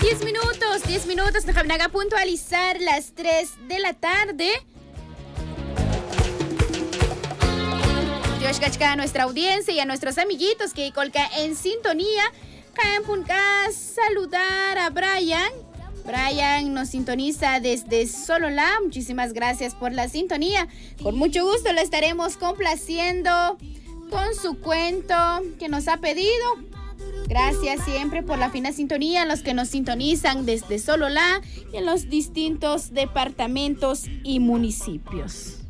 10 minutos, nos habrá puntualizar las 3 de la tarde. Dios cachca a nuestra audiencia y a nuestros amiguitos que colca en sintonía. Saludar a Brian. Brian nos sintoniza desde Sololá. Muchísimas gracias por la sintonía. Con mucho gusto lo estaremos complaciendo con su cuento que nos ha pedido. Gracias siempre por la fina sintonía, a los que nos sintonizan desde Sololá y en los distintos departamentos y municipios.